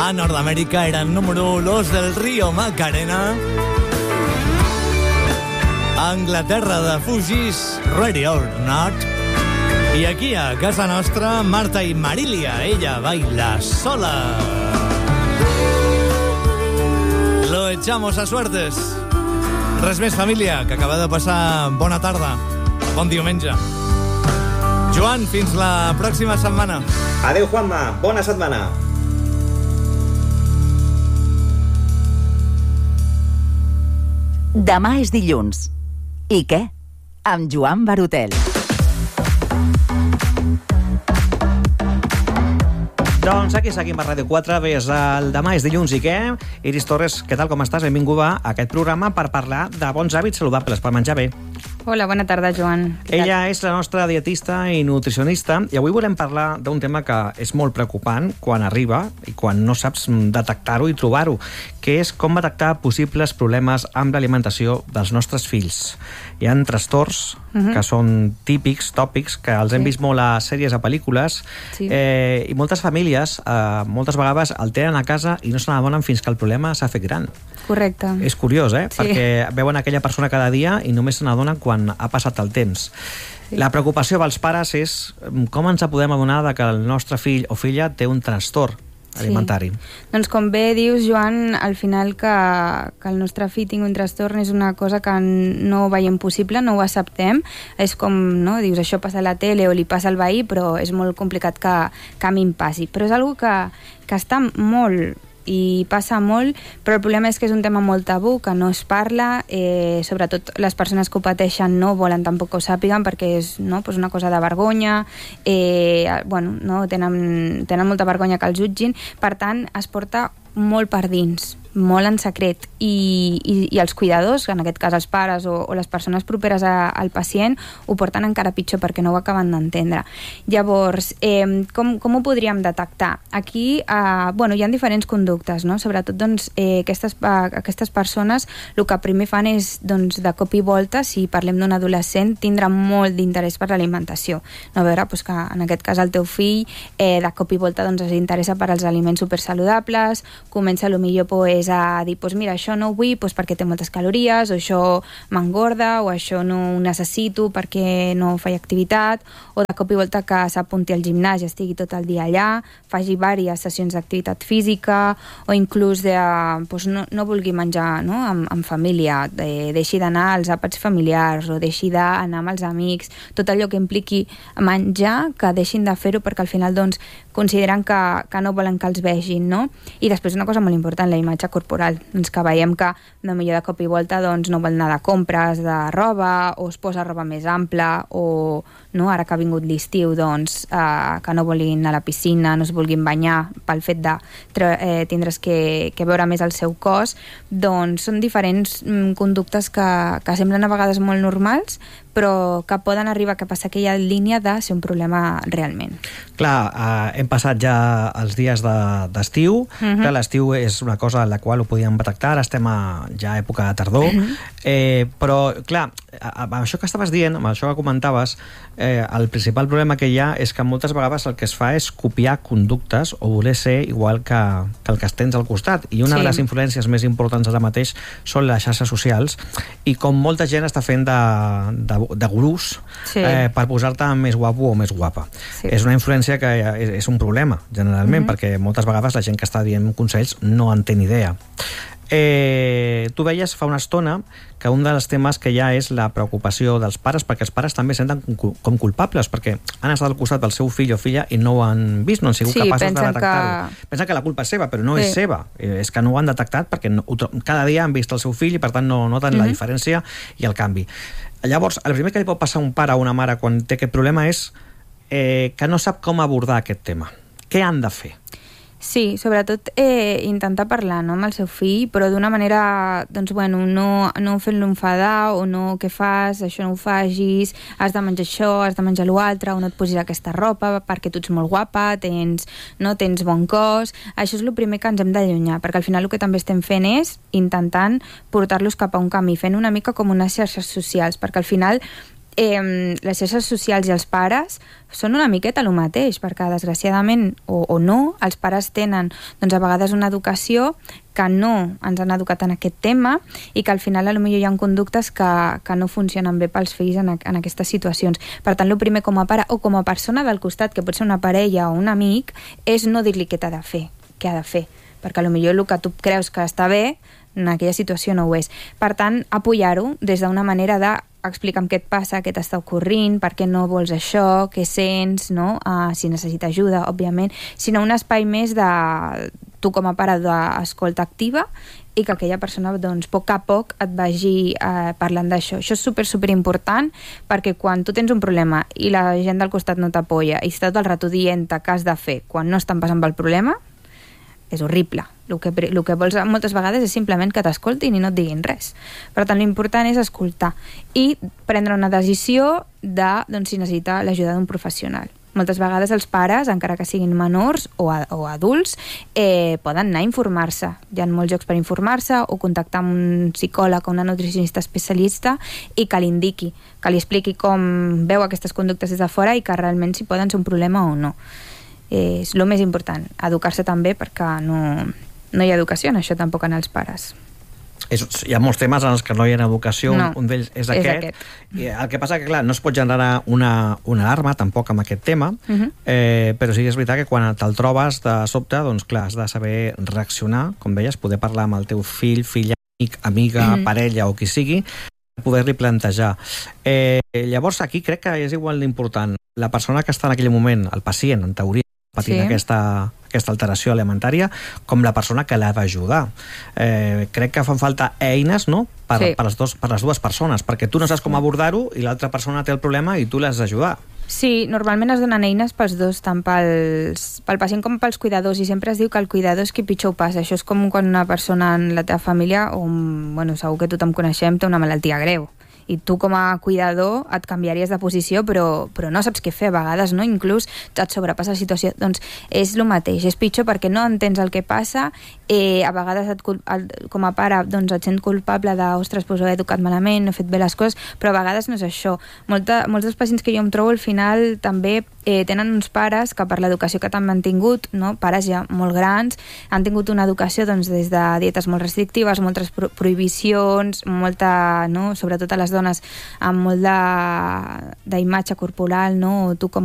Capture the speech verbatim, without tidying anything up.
A Nord-Amèrica eren número dos del Río Macarena. A Anglaterra de Fugis, Ready or Not. I aquí a casa nostra, Marta i Marilia, ella baila sola. Lo echamos a suertes. Res més, família, que acaba de passar bona tarda. Bon diumenge. Joan, fins la pròxima setmana. Adéu, Juanma. Bona setmana. Demà és dilluns. I què? Amb Joan Barutel. Doncs aquí seguim a Ràdio quatre, ves el Demà és dilluns i què? Iris Torres, què tal, com estàs? Benvinguda a aquest programa per parlar de bons hàbits saludables, per menjar bé. Hola, bona tarda, Joan. Ella és la nostra dietista i nutricionista i avui volem parlar d'un tema que és molt preocupant quan arriba i quan no saps detectar-ho i trobar-ho, que és com detectar possibles problemes amb l'alimentació dels nostres fills. Hi ha trastorns uh-huh. que són típics, tòpics, que els hem sí. vist molt a sèries, a pel·lícules, sí. eh, i moltes famílies, eh, moltes vegades el tenen a casa i no se n'adonen fins que el problema s'ha fet gran. Correcte. És curiós, eh? Sí. Perquè veuen aquella persona cada dia i només se n'adonen quan ha passat el temps. Sí. La preocupació dels pares és com ens podem adonar que el nostre fill o filla té un trastorn alimentari. Sí. Doncs com bé dius, Joan, al final que, que el nostre fill tingui un trastorn és una cosa que no veiem possible, no ho acceptem. És com, no, dius, això passa a la tele o li passa al veí, però és molt complicat que, que a mi em passi. Però és una que, que està molt i passa molt, però el problema és que és un tema molt tabú, que no es parla, eh, sobretot les persones que ho pateixen no volen tampoc que ho sàpiguen perquè és, no, pues una cosa de vergonya, eh, bueno, no, tenen, tenen molta vergonya que els jutgin, per tant es porta molt per dins, molt en secret, i, i, i els cuidadors, en aquest cas els pares o, o les persones properes a, al pacient, ho porten encara pitjor perquè no ho acaben d'entendre. Llavors, eh, com, com ho podríem detectar? Aquí, eh, bueno, hi ha diferents conductes, no? Sobretot, doncs, eh, aquestes, eh, aquestes persones el que primer fan és, doncs, de cop i volta, si parlem d'un adolescent, tindrà molt d'interès per l'alimentació. No, a veure, doncs, que en aquest cas el teu fill, eh, de cop i volta, doncs, es interessa per als aliments supersaludables, comença potser pues, a dir, pues mira, això no ho vull pues, perquè té moltes calories, o això m'engorda, o això no ho necessito perquè no faig activitat, o de cop i volta que s'apunti al gimnàs i estigui tot el dia allà, faci diverses sessions d'activitat física, o inclús de, pues, no, no vulgui menjar, no? amb, amb família, de, deixi d'anar als àpats familiars, o deixi d'anar amb els amics, tot allò que impliqui menjar, que deixin de fer-ho perquè al final doncs, consideren que, que no volen que els vegin, no? I després una cosa molt important, la imatge corporal, doncs que veiem que de millor de cop i volta doncs, no vol anar de compres de roba, o es posa roba més ampla, o no, ara que ha vingut l'estiu doncs, eh, que no vulguin anar a la piscina, no es vulguin banyar pel fet de eh, tindre's que, que veure més el seu cos, doncs són diferents mm, conductes que, que semblen a vegades molt normals, però que poden arribar a passar aquella línia de ser un problema realment. Clar, eh, hem passat ja els dies de, d'estiu, uh-huh. que l'estiu és una cosa en la qual ho podíem detectar, ara estem a ja època de tardor, uh-huh. eh, però clar, amb això que estaves dient, amb això que comentaves, eh, el principal problema que hi ha és que moltes vegades el que es fa és copiar conductes o voler ser igual que, que el que tens al costat, i una sí. de les influències més importants ara mateix són les xarxes socials, i com molta gent està fent de, de, de gurús sí. eh, per posar-te més guapo o més guapa. Sí. És una influència que és, és un problema, generalment, mm-hmm. perquè moltes vegades la gent que està dient consells no en té ni idea. Eh, tu veies fa una estona que un dels temes que hi ha és la preocupació dels pares, perquè els pares també senten com culpables, perquè han estat al costat del seu fill o filla i no ho han vist, no han sigut sí, capaços de detectar-ho. Que... Pensen que la culpa és seva, però no sí. és seva. És que no ho han detectat perquè no, cada dia han vist el seu fill i per tant no noten mm-hmm. la diferència i el canvi. Llavors, el primer que li pot passar a un pare o una mare quan té aquest problema és eh, que no sap com abordar aquest tema. Què han de fer? Sí, sobretot eh, intentar parlar, no, amb el seu fill, però d'una manera, doncs, bueno, no, no fent-lo enfadar, o no, què fas, això no ho fagis, has de menjar això, has de menjar l'altre, o no et posis aquesta ropa perquè tu ets molt guapa, tens, no, tens bon cos. Això és el primer que ens hem d'allunyar, perquè al final el que també estem fent és intentant portar-los cap a un camí, fent una mica com unes xarxes socials, perquè al final eh, les xarxes socials i els pares són una miqueta el mateix, perquè desgraciadament, o, o no, els pares tenen doncs, a vegades una educació que no ens han educat en aquest tema i que al final potser hi ha conductes que, que no funcionen bé pels fills en, en aquestes situacions. Per tant, el primer com a pare o com a persona del costat, que pot ser una parella o un amic, és no dir-li què t'ha de fer, què ha de fer, perquè potser el que tu creus que està bé, en aquella situació no ho és. Per tant, apoyar-ho des d'una manera de explica'm què et passa, què t'està ocorrint, per què no vols això, què sents, no? Uh, si necessita ajuda, òbviament, sinó un espai més de tu com a pare d'escolta activa i que aquella persona, doncs, a poc a poc et vagi eh, parlant d'això. Això és super, super important perquè quan tu tens un problema i la gent del costat no t'apoya i està tot el rato dient què has de fer quan no estan passant pel problema, és horrible. El que, el que vols moltes vegades és simplement que t'escoltin i no et diguin res. Per tant, l'important és escoltar i prendre una decisió de doncs, si necessita l'ajuda d'un professional. Moltes vegades els pares, encara que siguin menors o, a, o adults, eh, poden anar a informar-se. Hi ha molts llocs per informar-se o contactar amb un psicòleg o una nutricionista especialista i que li indiqui, que li expliqui com veu aquestes conductes des de fora i que realment si poden ser un problema o no. És el més important, educar-se també perquè no, no hi ha educació en això tampoc en els pares. És, hi ha molts temes en els que no hi ha educació, no, un d'ells és, és aquest. aquest. I el que passa que, clar, no es pot generar una, una alarma tampoc amb aquest tema, uh-huh. eh, però sí que és veritat que quan te'l trobes de sobte, doncs clar, has de saber reaccionar, com deies, poder parlar amb el teu fill, filla, amic, amiga, uh-huh. parella o qui sigui, poder-li plantejar. Eh, llavors aquí crec que és igual d'important la persona que està en aquell moment, el pacient, en teoria, patint sí. aquesta, aquesta alteració alimentària, com la persona que l'ha d'ajudar. Eh, crec que fan falta eines, no?, per, sí. per, les dos, per les dues persones, perquè tu no saps com abordar-ho i l'altra persona té el problema i tu l'has d'ajudar. Sí, normalment es donen eines pels dos, tant pels, pel pacient com pels cuidadors, i sempre es diu que el cuidador és qui pitjor ho passa. Això és com quan una persona en la teva família, o bueno, segur que tothom coneixem, té una malaltia greu. I tu com a cuidador et canviaries de posició però, però no saps què fer a vegades, no? Inclús et sobrepassa la situació. Doncs és el mateix, és pitjor perquè no entens el que passa, eh, a vegades et, el, com a pare doncs et sent culpable de, ostres, doncs ho he educat malament, no he fet bé les coses, però a vegades no és això. Molta, molts dels pacients que jo em trobo al final també eh, tenen uns pares que per l'educació que t'han mantingut, no? Pares ja molt grans, han tingut una educació doncs, des de dietes molt restrictives, moltes pro prohibicions, molta, no? Sobretot a les dones amb molt d'imatge corporal, no? Tu com